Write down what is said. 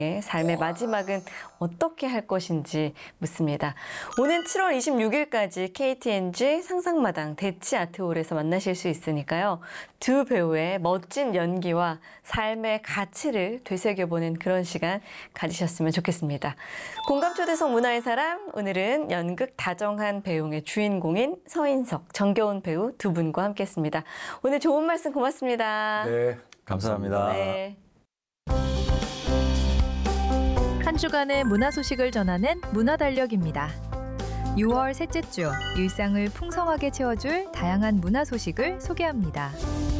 삶의 마지막은 어떻게 할 것인지 묻습니다. 오는 7월 26일까지 KTNG 상상마당 대치 아트홀에서 만나실 수 있으니까요. 두 배우의 멋진 연기와 삶의 가치를 되새겨보는 그런 시간 가지셨으면 좋겠습니다. 공감초대석 문화의 사람, 오늘은 연극 다정한 배웅의 주인공인 서인석, 정겨운 배우 두 분과 함께했습니다. 오늘 좋은 말씀 고맙습니다. 네, 감사합니다. 네. 한 주간의 문화 소식을 전하는 문화달력입니다. 6월 셋째 주, 일상을 풍성하게 채워줄 다양한 문화 소식을 소개합니다.